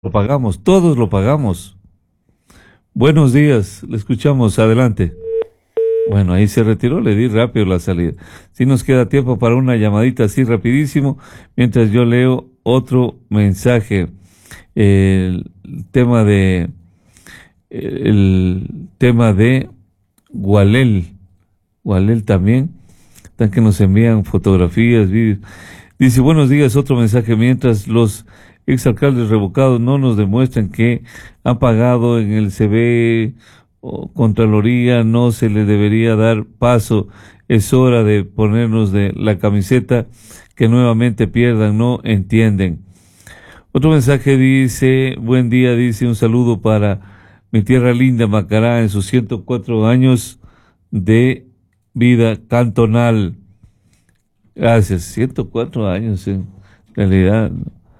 Lo pagamos, todos lo pagamos. Buenos días, le escuchamos, adelante. Bueno, ahí se retiró, le di rápido la salida. Si nos queda tiempo para una llamadita así rapidísimo, mientras yo leo otro mensaje. El tema de Gualel también, están que nos envían fotografías, vídeos. Dice, buenos días, otro mensaje, mientras los exalcaldes revocados no nos demuestran que han pagado en el CB o Contraloría, no se les debería dar paso. Es hora de ponernos de la camiseta, que nuevamente pierdan, no entienden. Otro mensaje dice, buen día, dice, un saludo para mi tierra linda, Macará, en sus 104 años de vida cantonal. Gracias, 104 años en realidad.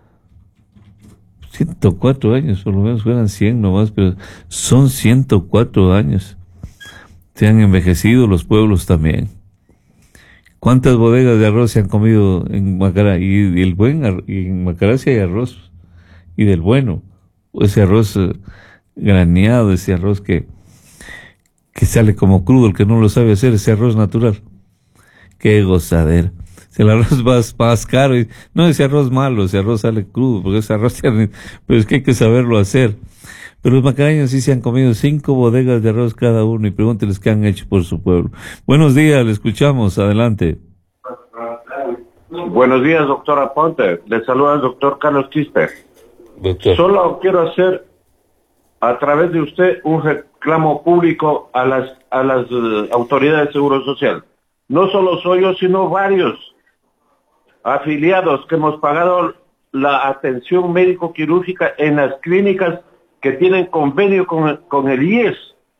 104 años, por lo menos fueran 100 nomás, pero son 104 años. Se han envejecido los pueblos también. ¿Cuántas bodegas de arroz se han comido en Macará? Y en Macará sí hay arroz, y del bueno, ese arroz graneado, ese arroz que sale como crudo, el que no lo sabe hacer, ese arroz natural. Qué gozadera. Si el arroz más caro, no, ese arroz malo, ese arroz sale crudo, porque ese arroz pero es que hay que saberlo hacer. Pero los macareños sí se han comido 5 bodegas de arroz cada uno, y pregúnteles qué han hecho por su pueblo. Buenos días, le escuchamos, adelante. Buenos días, doctor Aponte. Le saluda el doctor Carlos Quispe. Doctor. Solo quiero hacer, a través de usted, un reclamo público a las autoridades de Seguro Social. No solo soy yo, sino varios afiliados que hemos pagado la atención médico-quirúrgica en las clínicas que tienen convenio con el IES.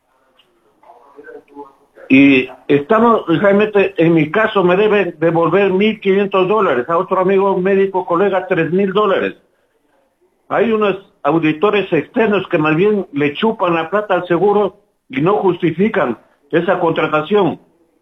Y estamos, realmente, en mi caso me deben devolver $1,500, a otro amigo médico, colega, $3,000. Hay unos auditores externos que más bien le chupan la plata al seguro y no justifican esa contratación.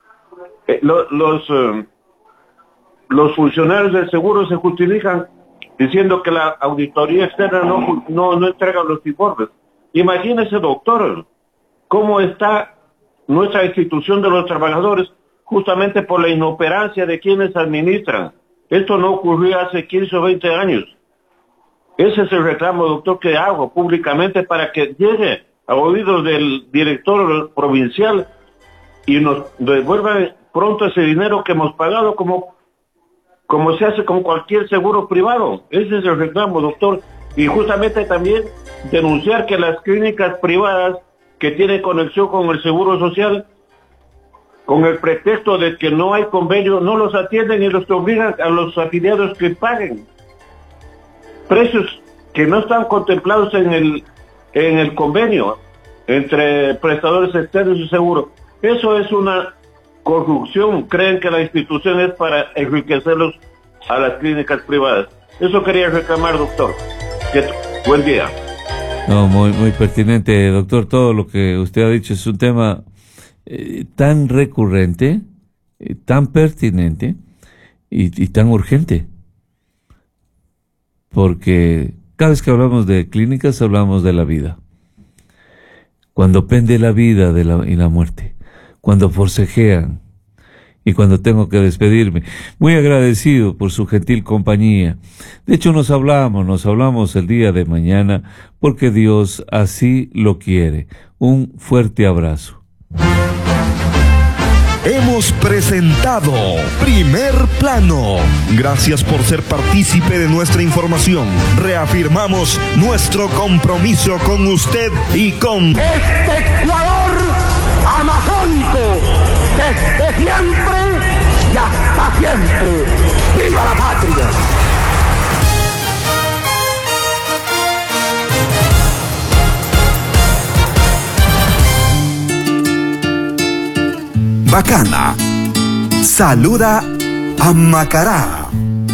Los funcionarios del seguro se justifican diciendo que la auditoría externa no entrega los informes. Imagínese, doctor, cómo está nuestra institución de los trabajadores justamente por la inoperancia de quienes administran. Esto no ocurrió hace 15 o 20 años. Ese es el reclamo, doctor, que hago públicamente para que llegue a oídos del director provincial y nos devuelvan pronto ese dinero que hemos pagado como se hace con cualquier seguro privado. Ese es el reclamo, doctor. Y justamente también denunciar que las clínicas privadas que tienen conexión con el Seguro Social, con el pretexto de que no hay convenio, no los atienden y los obligan a los afiliados que paguen precios que no están contemplados en el convenio entre prestadores externos y seguro. Eso es una corrupción. Creen que la institución es para enriquecerlos a las clínicas privadas. Eso quería reclamar, doctor. Buen día. No, muy pertinente, doctor. Todo lo que usted ha dicho es un tema tan recurrente, tan pertinente y tan urgente. Porque cada vez que hablamos de clínicas, hablamos de la vida. Cuando pende la vida y la muerte. Cuando forcejean y cuando tengo que despedirme. Muy agradecido por su gentil compañía. De hecho, nos hablamos el día de mañana, porque Dios así lo quiere. Un fuerte abrazo. Hemos presentado Primer Plano. Gracias por ser partícipe de nuestra información. Reafirmamos nuestro compromiso con usted y con este Ecuador amazónico, desde siempre y hasta siempre. ¡Viva la patria! Bacana. Saluda a Macará.